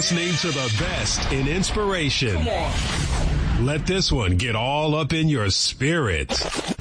listening to the best in inspiration. Let this one get all up in your spirit.